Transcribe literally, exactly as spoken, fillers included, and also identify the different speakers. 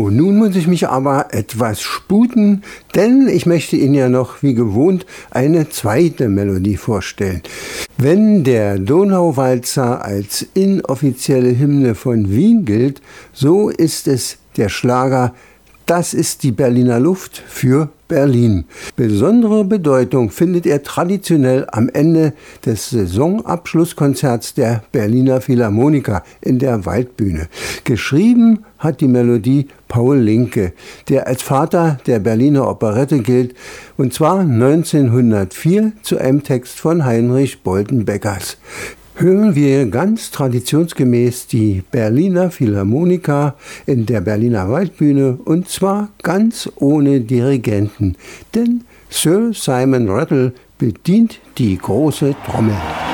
Speaker 1: So, nun muss ich mich aber etwas sputen, denn ich möchte Ihnen ja noch wie gewohnt eine zweite Melodie vorstellen. Wenn der Donauwalzer als inoffizielle Hymne von Wien gilt, so ist es der Schlager Das ist die Berliner Luft für Berlin. Besondere Bedeutung findet er traditionell am Ende des Saisonabschlusskonzerts der Berliner Philharmoniker in der Waldbühne. Geschrieben hat die Melodie Paul Linke, der als Vater der Berliner Operette gilt, und zwar neunzehnhundertvier zu einem Text von Heinrich Bolten-Beckers. Hören wir ganz traditionsgemäß die Berliner Philharmoniker in der Berliner Waldbühne, und zwar ganz ohne Dirigenten, denn Sir Simon Rattle bedient die große Trommel.